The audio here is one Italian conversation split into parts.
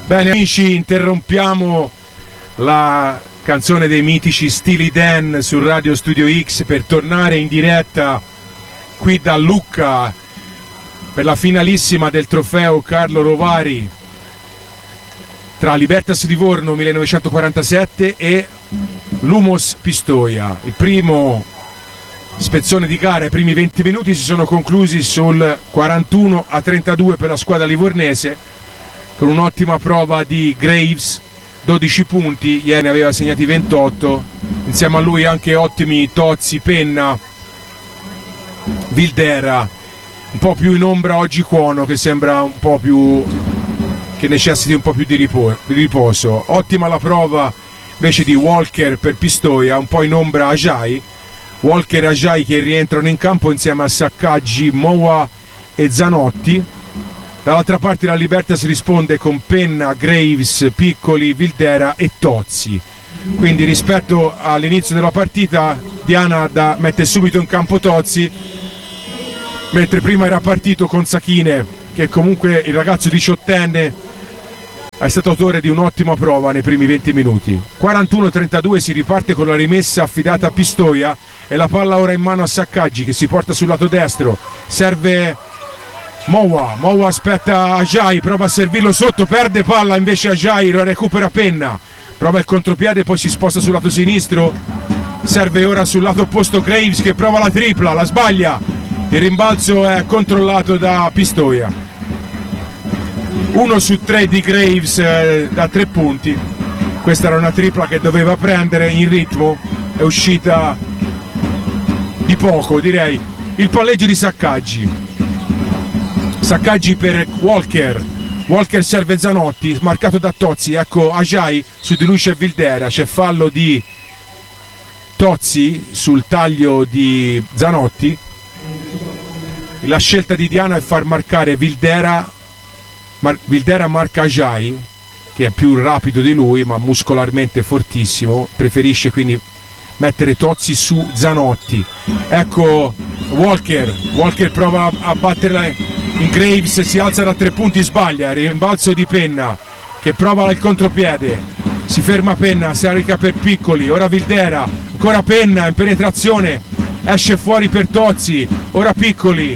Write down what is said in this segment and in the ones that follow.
Bene amici, interrompiamo la canzone dei mitici Steely Dan su Radio Studio X per tornare in diretta qui da Lucca per la finalissima del trofeo Carlo Rovari tra Libertas Livorno 1947 e Lumos Pistoia. Il primo spezzone di gara, i primi 20 minuti si sono conclusi sul 41-32 per la squadra livornese, con un'ottima prova di Graves, 12 punti, ieri ne aveva segnati 28, insieme a lui anche ottimi Tozzi, Penna, Vildera, un po' più in ombra oggi Cuono, che sembra un po' più, che necessiti un po' più di riposo. Ottima la prova invece di Walker per Pistoia, un po' in ombra Ajay, Walker e Ajay che rientrano in campo insieme a Saccaggi, Moa e Zanotti. Dall'altra parte la Libertas risponde con Penna, Graves, Piccoli, Vildera e Tozzi. Quindi rispetto all'inizio della partita Diana mette subito in campo Tozzi, mentre prima era partito con Sachine, che comunque il ragazzo 18enne è stato autore di un'ottima prova nei primi 20 minuti. 41-32 si riparte con la rimessa affidata a Pistoia e la palla ora in mano a Saccaggi che si porta sul lato destro, serve Moa aspetta Ajay, prova a servirlo sotto, perde palla invece Ajay, lo recupera Penna, prova il contropiede, poi si sposta sul lato sinistro, serve ora sul lato opposto Graves che prova la tripla, la sbaglia, il rimbalzo è controllato da Pistoia. 1 su 3 di Graves da 3 punti, questa era una tripla che doveva prendere in ritmo, è uscita di poco direi. Il palleggio di Saccaggi per Walker serve Zanotti, marcato da Tozzi, ecco Ajay, su di lui c'è Vildera, c'è fallo di Tozzi sul taglio di Zanotti. La scelta di Diana è far marcare Vildera marca Ajay, che è più rapido di lui ma muscolarmente fortissimo, preferisce quindi mettere Tozzi su Zanotti. Ecco Walker prova a battere in Graves, si alza da 3 punti, sbaglia, rimbalzo di Penna che prova il contropiede, si ferma Penna, si carica per Piccoli, ora Vildera, ancora Penna in penetrazione, esce fuori per Tozzi, ora Piccoli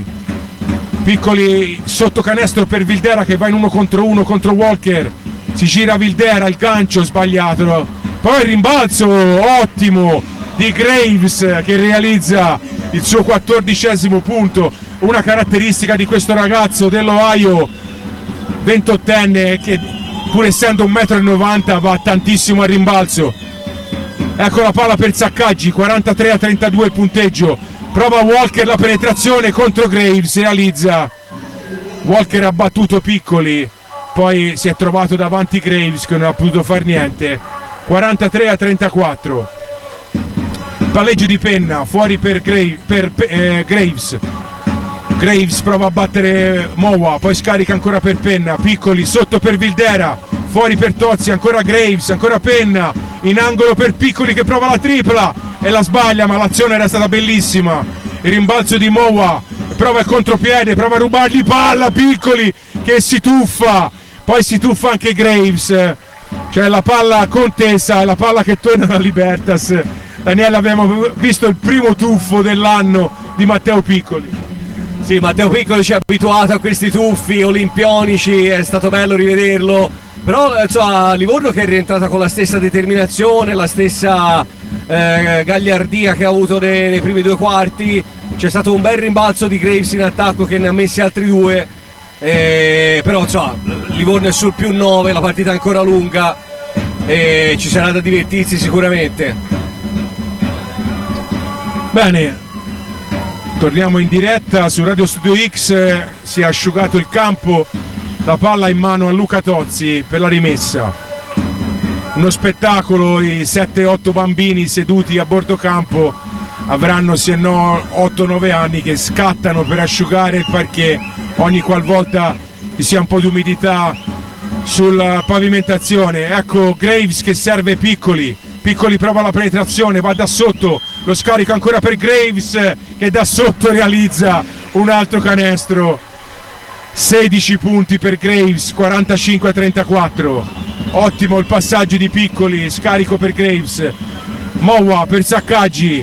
sotto canestro per Vildera che va in 1 contro 1 contro Walker, si gira Vildera, il gancio sbagliato, poi il rimbalzo ottimo di Graves che realizza il suo 14° punto, una caratteristica di questo ragazzo dell'Ohio 28enne che pur essendo 1,90 m va tantissimo al rimbalzo. Ecco la palla per Saccaggi, 43-32 il punteggio, prova Walker la penetrazione contro Graves, realizza, Walker ha battuto Piccoli, poi si è trovato davanti Graves che non ha potuto far niente. 43-34, palleggio di Penna fuori per Graves prova a battere Moa, poi scarica ancora per Penna, Piccoli sotto per Vildera, fuori per Tozzi, ancora Graves, ancora Penna in angolo per Piccoli che prova la tripla e la sbaglia, ma l'azione era stata bellissima. Il rimbalzo di Moa, prova il contropiede, prova a rubargli palla, Piccoli che si tuffa, poi si tuffa anche Graves, cioè la palla contesa, la palla che torna alla Libertas. Daniele, abbiamo visto il primo tuffo dell'anno di Matteo Piccoli. Sì, Matteo Piccoli ci ha abituato a questi tuffi olimpionici, è stato bello rivederlo, però insomma Livorno che è rientrata con la stessa determinazione, la stessa gagliardia che ha avuto nei primi 2 quarti, c'è stato un bel rimbalzo di Graves in attacco che ne ha messi altri 2, però insomma Livorno è sul +9, la partita è ancora lunga e ci sarà da divertirsi sicuramente. Bene, torniamo in diretta su Radio Studio X, si è asciugato il campo, la palla in mano a Luca Tozzi per la rimessa. Uno spettacolo, i 7-8 bambini seduti a bordo campo avranno se no 8-9 anni che scattano per asciugare il parquet ogni qualvolta ci sia un po' di umidità sulla pavimentazione. Ecco Graves che serve Piccoli prova la penetrazione, va da sotto, lo scarico ancora per Graves che da sotto realizza un altro canestro 16 punti per Graves, 45-34. Ottimo il passaggio di Piccoli, scarico per Graves. Mowa per Saccaggi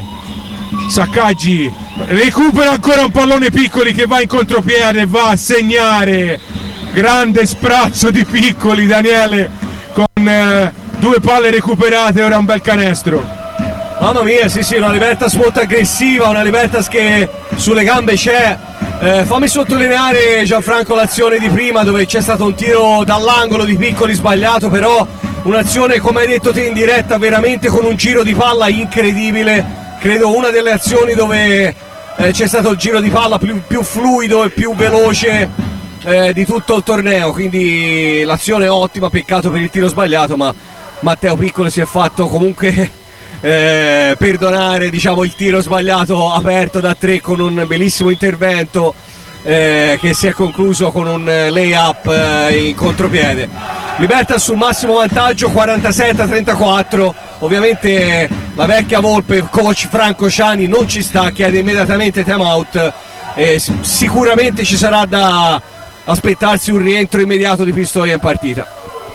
recupera ancora un pallone Piccoli che va in contropiede e va a segnare. Grande sprazzo di Piccoli, Daniele, con 2 palle recuperate, ora un bel canestro. Mamma mia, sì, una Libertas molto aggressiva, una Libertas che sulle gambe c'è. Fammi sottolineare, Gianfranco, l'azione di prima dove c'è stato un tiro dall'angolo di Piccoli sbagliato, però un'azione, come hai detto te in diretta, veramente con un giro di palla incredibile. Credo una delle azioni dove c'è stato il giro di palla più fluido e più veloce di tutto il torneo, quindi l'azione è ottima, peccato per il tiro sbagliato, ma Matteo Piccoli si è fatto comunque perdonare, diciamo, il tiro sbagliato aperto da 3 con un bellissimo intervento che si è concluso con un layup in contropiede. Libertas sul massimo vantaggio, 47-34. Ovviamente la vecchia volpe, coach Franco Ciani, non ci sta, chiede immediatamente time out e sicuramente ci sarà da aspettarsi un rientro immediato di Pistoia in partita.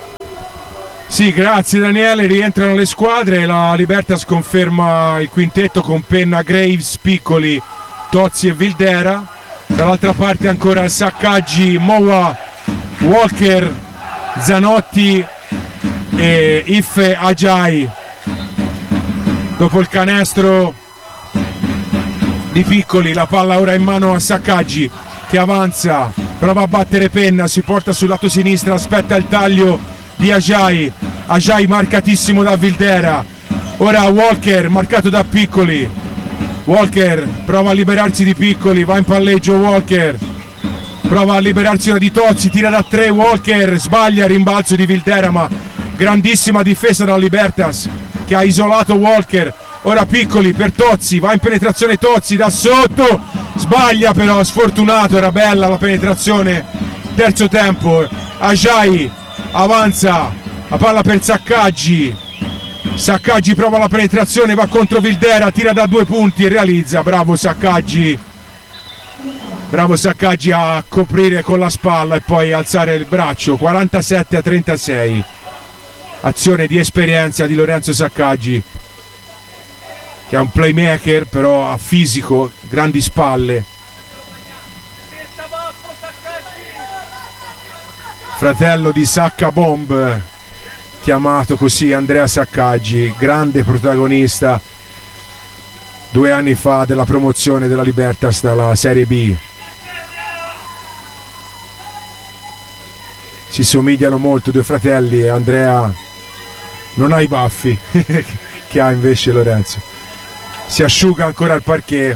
Sì, grazie Daniele, rientrano le squadre, la Libertas conferma il quintetto con Penna, Graves, Piccoli, Tozzi e Vildera. Dall'altra parte ancora Saccaggi, Mowa, Walker, Zanotti e Iffe Agiai. Dopo il canestro di Piccoli, la palla ora in mano a Saccaggi che avanza, prova a battere Penna, si porta sul lato sinistro, aspetta il taglio di Agiai marcatissimo da Vildera. Ora Walker marcato da Piccoli. Walker prova a liberarsi di Piccoli, va in palleggio Walker, prova a liberarsi di Tozzi, tira da 3 Walker, sbaglia, rimbalzo di Vildera, ma grandissima difesa dalla Libertas che ha isolato Walker. Ora Piccoli per Tozzi, va in penetrazione Tozzi da sotto, sbaglia però, sfortunato, era bella la penetrazione. Terzo tempo, Agiai avanza, la palla per Saccaggi prova la penetrazione, va contro Vildera, tira da 2 punti e realizza. Bravo Saccaggi a coprire con la spalla e poi alzare il braccio. 47-36, azione di esperienza di Lorenzo Saccaggi, che è un playmaker però ha fisico, grandi spalle. Fratello di Sacca Bomb, chiamato così Andrea Saccaggi, grande protagonista 2 anni fa della promozione della Libertas dalla Serie B. Si somigliano molto 2 fratelli e Andrea non ha i baffi che ha invece Lorenzo. Si asciuga ancora al parquet,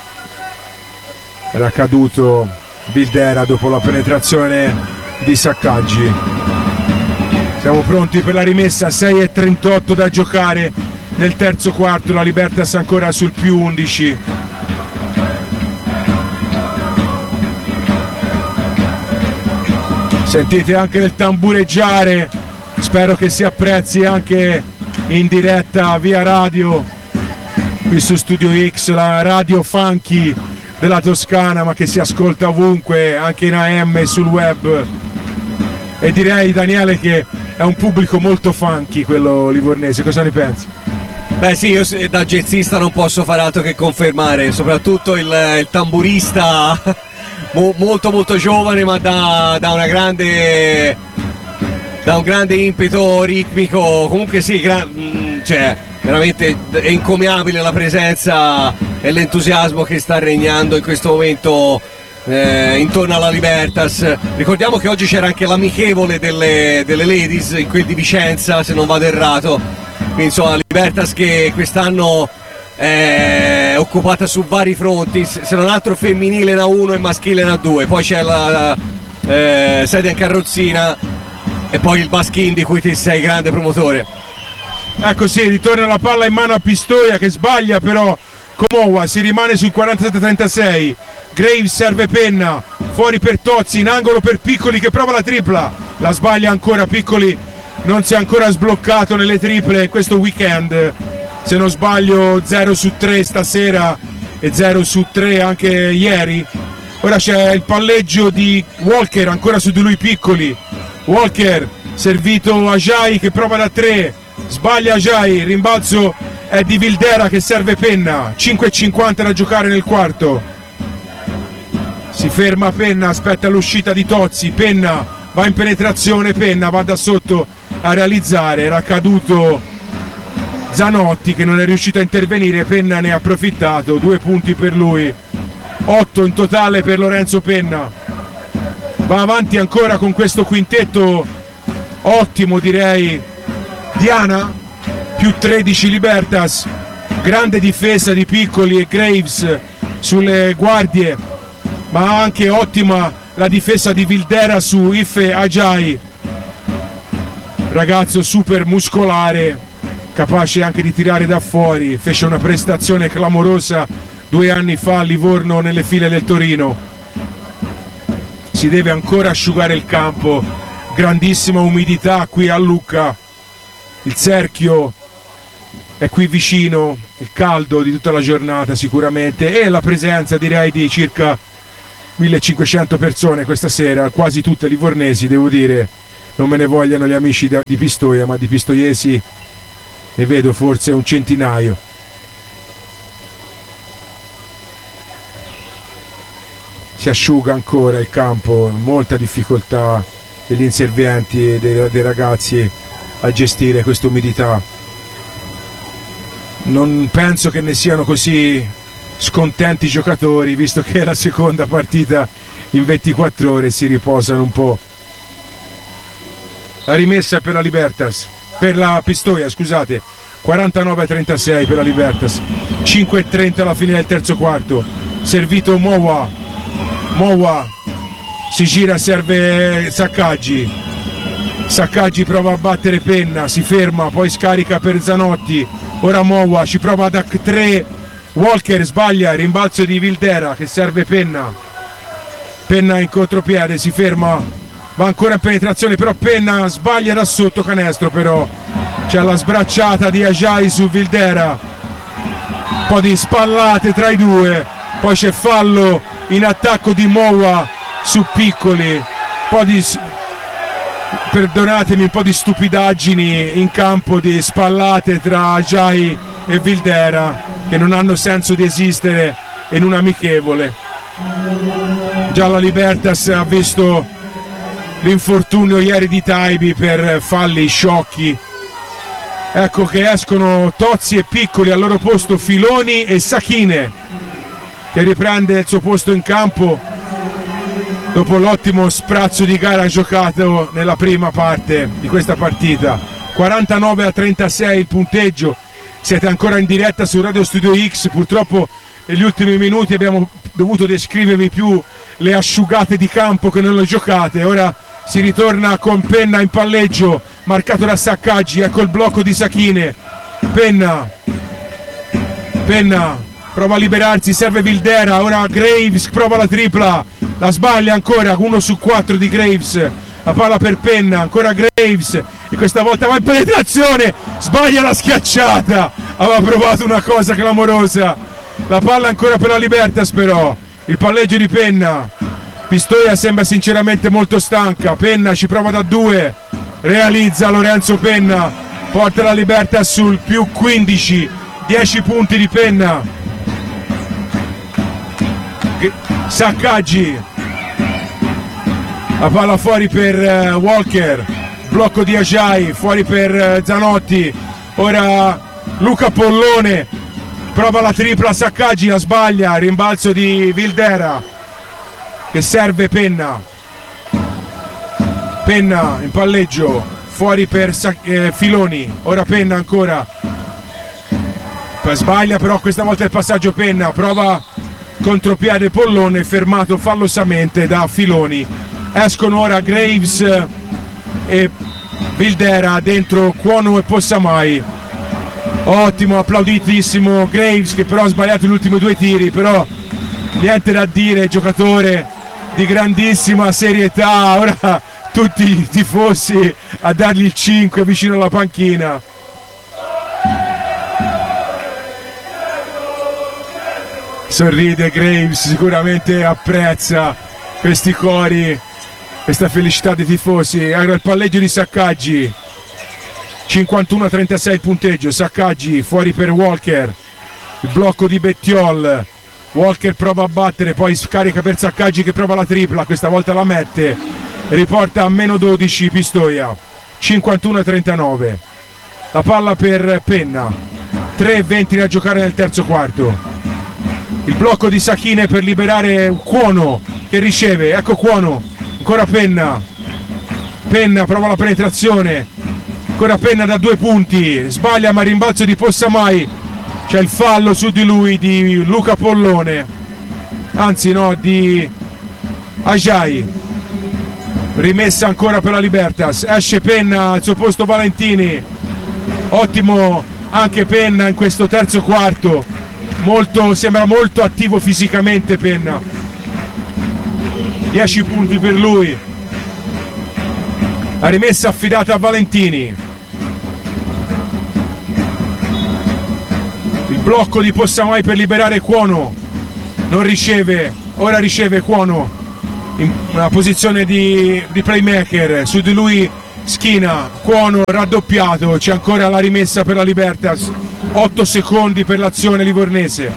era caduto Vildera dopo la penetrazione di Saccaggi. Siamo pronti per la rimessa, 6:38 da giocare nel terzo quarto, la Libertas ancora sul più 11. Sentite anche il tambureggiare, spero che si apprezzi anche in diretta via radio qui su Studio X, la radio funky della Toscana, ma che si ascolta ovunque, anche in AM e sul web. E direi, Daniele, che è un pubblico molto funky quello livornese, cosa ne pensi? Beh sì, io da jazzista non posso fare altro che confermare, soprattutto il tamburista molto giovane, ma da un grande impeto ritmico. Comunque sì, cioè veramente è incommiabile la presenza e l'entusiasmo che sta regnando in questo momento intorno alla Libertas. Ricordiamo che oggi c'era anche l'amichevole delle ladies in quel di Vicenza, se non vado errato, quindi insomma Libertas che quest'anno è occupata su vari fronti, se non altro femminile in A1 e maschile in A2, poi c'è la sede in carrozzina e poi il Baschin di cui ti sei grande promotore. Ecco sì, ritorna la palla in mano a Pistoia che sbaglia però Comowa, si rimane sul 47-36. Graves serve Penna, fuori per Tozzi, in angolo per Piccoli che prova la tripla, la sbaglia ancora. Piccoli non si è ancora sbloccato nelle triple questo weekend, se non sbaglio 0 su 3 stasera e 0 su 3 anche ieri. Ora c'è il palleggio di Walker, ancora su di lui Piccoli. Walker, servito Ajay che prova da 3, sbaglia Ajay, rimbalzo è di Vildera che serve Penna, 5,50 da giocare nel quarto. Si ferma Penna, aspetta l'uscita di Tozzi, Penna va in penetrazione, Penna va da sotto a realizzare, era caduto Zanotti che non è riuscito a intervenire, Penna ne ha approfittato, 2 punti per lui, 8 in totale per Lorenzo Penna. Va avanti ancora con questo quintetto ottimo, direi. Diana più 13 Libertas, grande difesa di Piccoli e Graves sulle guardie, ma anche ottima la difesa di Vildera su Ife Ajay, ragazzo super muscolare, capace anche di tirare da fuori, fece una prestazione clamorosa 2 anni fa a Livorno nelle file del Torino. Si deve ancora asciugare il campo, grandissima umidità qui a Lucca, il cerchio è qui vicino, il caldo di tutta la giornata sicuramente, e la presenza direi di circa 1500 persone questa sera, quasi tutte livornesi, devo dire, non me ne vogliano gli amici di Pistoia, ma di pistoiesi ne vedo forse un centinaio. Si asciuga ancora il campo, molta difficoltà degli inservienti e dei ragazzi a gestire questa umidità. Non penso che ne siano così scontenti i giocatori, visto che è la seconda partita in 24 ore, si riposano un po'. La rimessa per la Libertas, per la Pistoia, scusate, 49-36 per la Libertas, 5:30 alla fine del terzo quarto. Servito Mowa si gira, serve Saccaggi prova a battere Penna, si ferma, poi scarica per Zanotti. Ora Mowa ci prova da 3, Walker sbaglia, rimbalzo di Vildera che serve Penna in contropiede, si ferma, va ancora in penetrazione, però Penna sbaglia da sotto canestro, però c'è la sbracciata di Ajay su Vildera, un po' di spallate tra i due, poi c'è fallo in attacco di Mowa su Piccoli, un po' di, perdonatemi, un po' di stupidaggini in campo, di spallate tra Ajay e Vildera che non hanno senso di esistere in un amichevole. Già la Libertas ha visto l'infortunio ieri di Taibi per falli sciocchi. Ecco che escono Tozzi e Piccoli, al loro posto Filoni e Sachine che riprende il suo posto in campo dopo l'ottimo sprazzo di gara giocato nella prima parte di questa partita. 49-36 il punteggio, siete ancora in diretta su Radio Studio X, purtroppo negli ultimi minuti abbiamo dovuto descrivervi più le asciugate di campo che non le giocate. Ora si ritorna con Penna in palleggio, marcato da Saccaggi, ecco il blocco di Sachine. Penna prova a liberarsi, serve Vildera, ora Graves prova la tripla, la sbaglia ancora, 1 su 4 di Graves, la palla per Penna, ancora Graves, e questa volta va in penetrazione, sbaglia la schiacciata, aveva provato una cosa clamorosa, la palla ancora per la Libertas però, il palleggio di Penna, Pistoia sembra sinceramente molto stanca, Penna ci prova da 2, realizza Lorenzo Penna, porta la Libertas sul più 15, 10 punti di Penna. Saccaggi, la palla fuori per Walker, blocco di Ajay, fuori per Zanotti, ora Luca Pollone, prova la tripla Saccaggi, la sbaglia, rimbalzo di Vildera che serve Penna in palleggio, fuori per Filoni, ora Penna ancora, poi sbaglia però questa volta il passaggio Penna, prova contropiede Pollone, fermato fallosamente da Filoni. Escono ora Graves e Vildera, dentro Cuono e Possamai. Ottimo, applauditissimo Graves, che però ha sbagliato gli ultimi 2 tiri, però niente da dire, giocatore di grandissima serietà. Ora tutti i tifosi a dargli il 5 vicino alla panchina. sorride Graves, sicuramente apprezza questi cori, questa felicità dei tifosi. Era il palleggio di Saccaggi, 51-36 il punteggio. Saccaggi fuori per Walker, il blocco di Bettiol, Walker prova a battere, poi scarica per Saccaggi che prova la tripla, questa volta la mette, riporta a meno 12 Pistoia, 51-39. La palla per Penna, 3:20 da giocare nel terzo quarto. Il blocco di Sachine per liberare Cuono che riceve, ecco Cuono, ancora Penna, Penna prova la penetrazione, ancora Penna da 2 punti, sbaglia ma rimbalzo di Possamai, c'è il fallo su di lui di Luca Pollone, anzi no, di Ajay. Rimessa ancora per la Libertas, esce Penna al suo posto Valentini, ottimo anche Penna in questo terzo quarto, sembra molto attivo fisicamente Penna, 10 punti per lui. La rimessa affidata a Valentini, il blocco di Possamai per liberare Cuono, non riceve, ora riceve Cuono in una posizione di playmaker, su di lui Schina, Cuono raddoppiato, c'è ancora la rimessa per la Libertas, 8 secondi per l'azione livornese.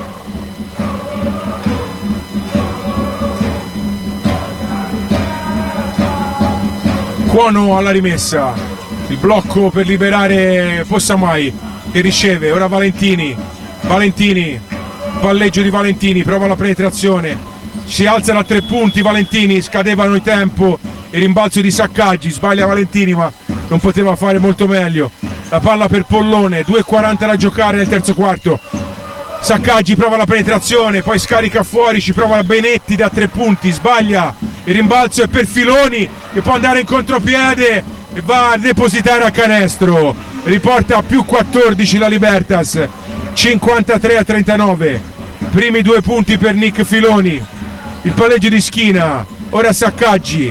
Cuono alla rimessa, il blocco per liberare Possamai che riceve, ora Valentini, palleggio di Valentini, prova la penetrazione, si alza da 3 punti Valentini, scadevano il tempo, il rimbalzo di Saccaggi, sbaglia Valentini ma non poteva fare molto meglio. La palla per Pollone, 2:40 da giocare nel terzo quarto. Saccaggi prova la penetrazione, poi scarica fuori, ci prova Benetti da 3 punti, sbaglia, il rimbalzo è per Filoni che può andare in contropiede e va a depositare a canestro, riporta a più 14 la Libertas, 53-39, primi 2 punti per Nick Filoni. Il palleggio di Schina, ora Saccaggi,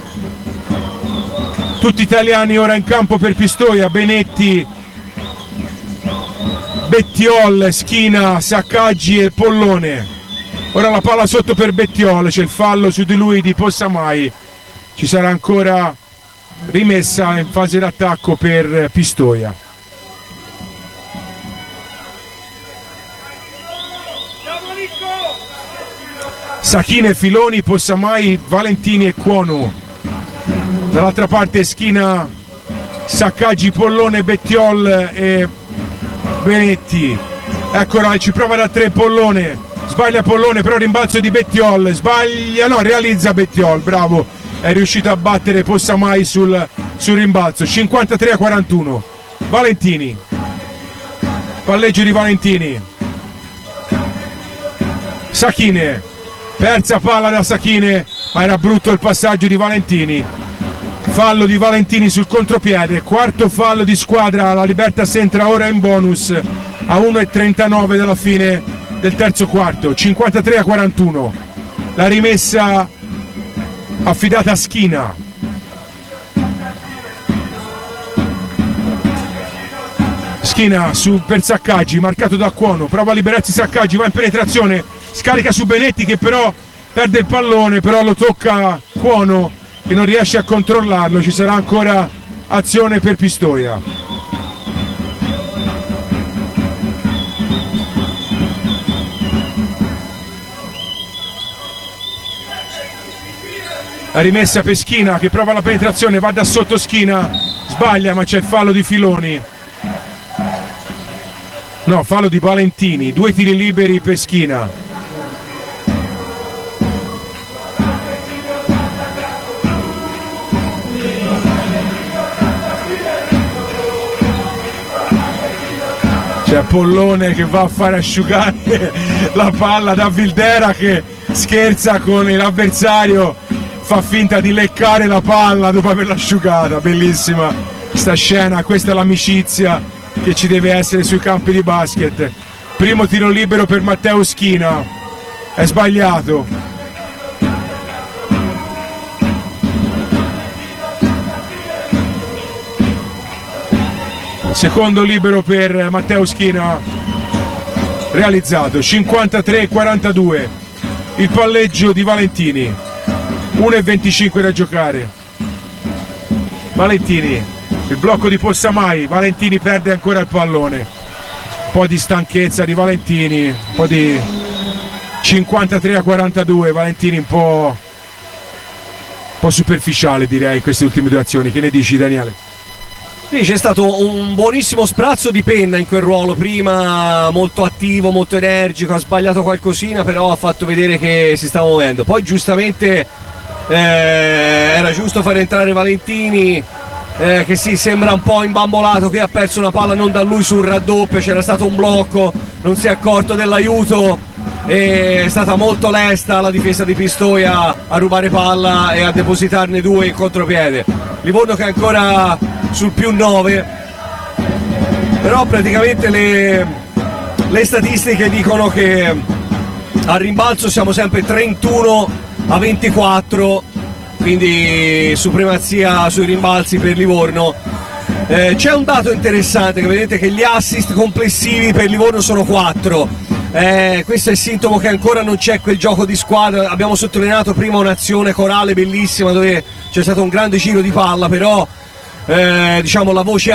tutti italiani ora in campo per Pistoia, Benetti, Bettiol, Schina, Saccaggi e Pollone. Ora la palla sotto per Bettiol, c'è il fallo su di lui di Possamai, ci sarà ancora rimessa in fase d'attacco per Pistoia. Sachine, Filoni, Possamai, Valentini e Cuono. Dall'altra parte Schina, Saccaggi, Pollone, Bettiol e Benetti. Eccola, ci prova da 3 Pollone, sbaglia Pollone, però rimbalzo di Bettiol, sbaglia, no, realizza Bettiol, bravo, è riuscito a battere Possamai sul rimbalzo, 53-41. Valentini, palleggio di Valentini, Sachine, persa palla da Sachine, ma era brutto il passaggio di Valentini. Fallo di Valentini sul contropiede, quarto fallo di squadra, la Libertas entra ora in bonus a 1:39 dalla fine del terzo quarto, 53-41. La rimessa affidata a Schina. Schina per Saccaggi, marcato da Cuono, prova a liberarsi Saccaggi, va in penetrazione, scarica su Benetti che però perde il pallone, però lo tocca Cuono che non riesce a controllarlo, ci sarà ancora azione per Pistoia. La rimessa per Schina che prova la penetrazione, va da sotto Schina, sbaglia ma c'è il fallo di Filoni. No, fallo di Valentini, 2 tiri liberi per Schina. C'è Pollone che va a fare asciugare la palla da Vildera che scherza con l'avversario, fa finta di leccare la palla dopo averla asciugata. Bellissima sta scena, questa è l'amicizia che ci deve essere sui campi di basket. Primo tiro libero per Matteo Schina, è sbagliato. Secondo libero per Matteo Schina, realizzato. 53-42 il palleggio di Valentini, 1:25 da giocare. Valentini, il blocco di Possamai, Valentini perde ancora il pallone, un po' di stanchezza di Valentini, un po' di 53-42, Valentini un po' superficiale direi in queste ultime due azioni. Che ne dici, Daniele? Sì, c'è stato un buonissimo sprazzo di penna in quel ruolo, prima molto attivo, molto energico, ha sbagliato qualcosina, però ha fatto vedere che si stava muovendo. Poi giustamente era giusto far entrare Valentini, che sì, sembra un po' imbambolato, che ha perso una palla non da lui sul raddoppio, c'era stato un blocco, non si è accorto dell'aiuto, e è stata molto lesta la difesa di Pistoia a rubare palla e a depositarne due in contropiede. Livorno che è ancora sul +9, però praticamente le statistiche dicono che al rimbalzo siamo sempre 31-24, quindi supremazia sui rimbalzi per Livorno. C'è un dato interessante, che vedete che gli assist complessivi per Livorno sono 4. Questo è il sintomo che ancora non c'è quel gioco di squadra. Abbiamo sottolineato prima un'azione corale bellissima dove c'è stato un grande giro di palla, però diciamo la voce